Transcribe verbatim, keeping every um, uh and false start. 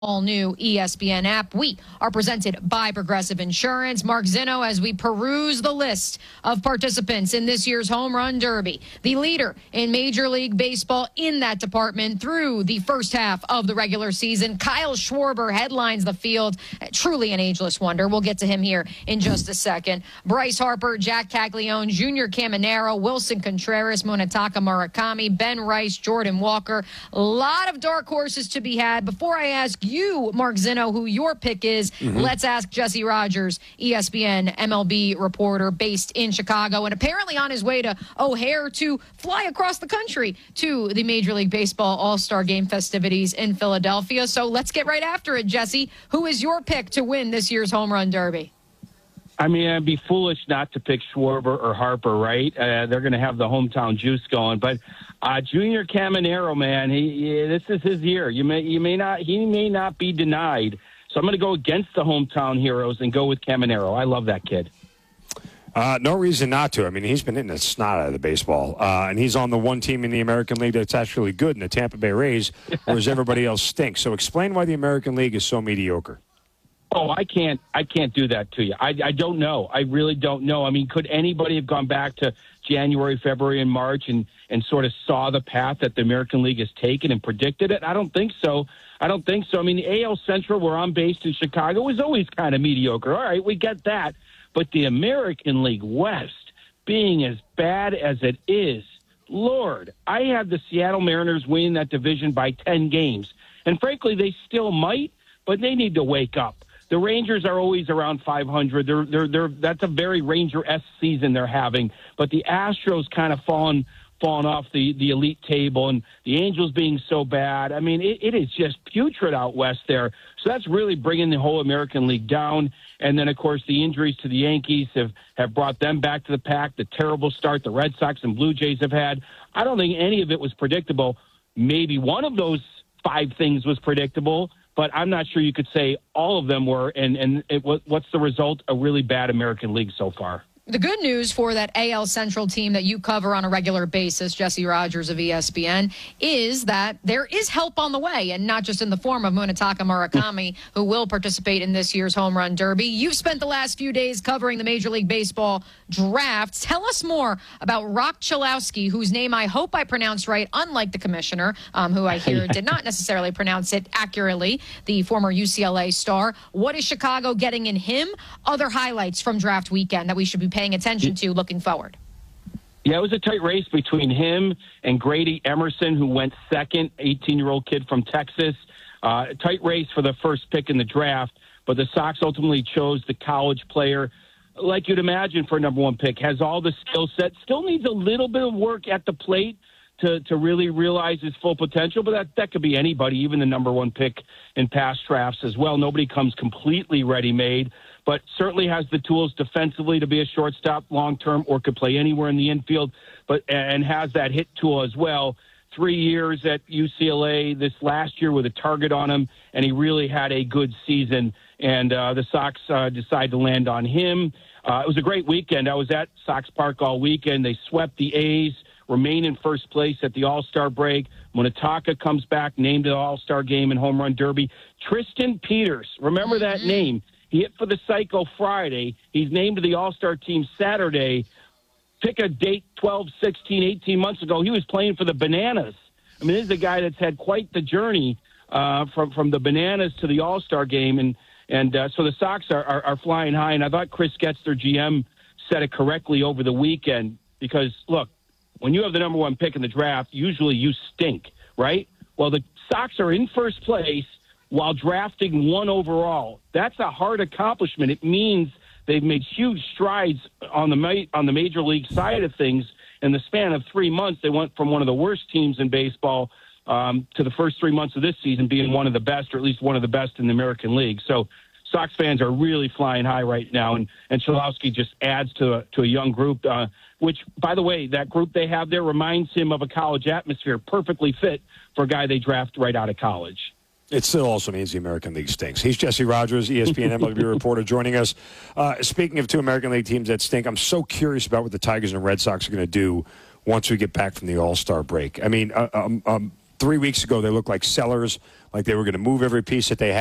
All new E S P N app. We are presented by Progressive Insurance. Mark Zinno, as we peruse the list of participants in this year's Home Run Derby, the leader in Major League Baseball in that department through the first half of the regular season. Kyle Schwarber headlines the field. Truly an ageless wonder. We'll get to him here in just a second. Bryce Harper, Jack Caglione, Junior Caminero, Wilson Contreras, Munetaka Murakami, Ben Rice, Jordan Walker. A lot of dark horses to be had. Before I ask you, Mark Zinno, who your pick is, mm-hmm. let's ask Jesse Rogers, E S P N M L B reporter based in Chicago and apparently on his way to O'Hare to fly across the country to the Major League Baseball All-Star Game festivities in Philadelphia. So let's get right after it, Jesse. Who is your pick to win this year's Home Run Derby? I mean, I'd be foolish not to pick Schwarber or Harper, right? Uh, they're going to have the hometown juice going. But uh, Junior Caminero, man, he, he, this is his year. You may, you may not, he may not be denied. So I'm going to go against the hometown heroes and go with Caminero. I love that kid. Uh, no reason not to. I mean, he's been hitting the snot out of the baseball. Uh, and he's on the one team in the American League that's actually good, in the Tampa Bay Rays, whereas everybody else stinks. So explain why the American League is so mediocre. Oh, I can't. I can't do that to you. I, I don't know. I really don't know. I mean, could anybody have gone back to January, February, and March and and sort of saw the path that the American League has taken and predicted it? I don't think so. I don't think so. I mean, the A L Central, where I'm based in Chicago, is always kind of mediocre. All right, we get that. But the American League West, being as bad as it is, Lord, I have the Seattle Mariners winning that division by ten games, and frankly, they still might, but they need to wake up. The Rangers are always around five hundred. They're, they're, they're, that's a very Ranger-esque season they're having. But the Astros kind of fallen, fallen off the, the elite table, and the Angels being so bad. I mean, it, it is just putrid out west there. So that's really bringing the whole American League down. And then, of course, the injuries to the Yankees have, have brought them back to the pack. The terrible start the Red Sox and Blue Jays have had. I don't think any of it was predictable. Maybe one of those five things was predictable, but I'm not sure you could say all of them were. And, and it, what's the result? A really bad American League so far. The good news for that A L Central team that you cover on a regular basis, Jesse Rogers of E S P N, is that there is help on the way, and not just in the form of Munetaka Murakami, who will participate in this year's Home Run Derby. You've spent the last few days covering the Major League Baseball draft. Tell us more about Rock Chalowski, whose name I hope I pronounced right, unlike the commissioner, um, who I hear did not necessarily pronounce it accurately, the former U C L A star. What is Chicago getting in him? Other highlights from draft weekend that we should be paying attention to looking forward. Yeah, it was a tight race between him and Grady Emerson, who went second, eighteen-year-old kid from Texas. Uh, a tight race for the first pick in the draft, but the Sox ultimately chose the college player, like you'd imagine for a number one pick, has all the skill set, still needs a little bit of work at the plate to, to really realize his full potential, but that, that could be anybody, even the number one pick in past drafts as well. Nobody comes completely ready-made, but certainly has the tools defensively to be a shortstop long-term or could play anywhere in the infield, but and has that hit tool as well. Three years at U C L A this last year with a target on him, and he really had a good season, and uh, the Sox uh, decided to land on him. Uh, it was a great weekend. I was at Sox Park all weekend. They swept the A's, remain in first place at the All-Star break. Munetaka comes back, named to the All-Star game and Home Run Derby. Tristan Peters, remember that mm-hmm. name. He hit for the Psycho Friday. He's named to the All-Star team Saturday. Pick a date twelve, sixteen, eighteen months ago. He was playing for the Bananas. I mean, this is a guy that's had quite the journey uh, from, from the Bananas to the All-Star game. And and uh, so the Sox are, are, are flying high. And I thought Chris Getz, their G M, said it correctly over the weekend. Because, look, when you have the number one pick in the draft, usually you stink, right? Well, the Sox are in first place while drafting one overall. That's a hard accomplishment. It means they've made huge strides on the ma- on the major league side of things. In the span of three months, they went from one of the worst teams in baseball um, to the first three months of this season being one of the best, or at least one of the best in the American League. So Sox fans are really flying high right now, and, and Chalowski just adds to a, to a young group, uh, which, by the way, that group they have there reminds him of a college atmosphere, perfectly fit for a guy they draft right out of college. It still also means the American League stinks. He's Jesse Rogers, E S P N M L B reporter, joining us. Uh, speaking of two American League teams that stink, I'm so curious about what the Tigers and Red Sox are going to do once we get back from the All-Star break. I mean, uh, um, um, three weeks ago they looked like sellers, like they were going to move every piece that they had.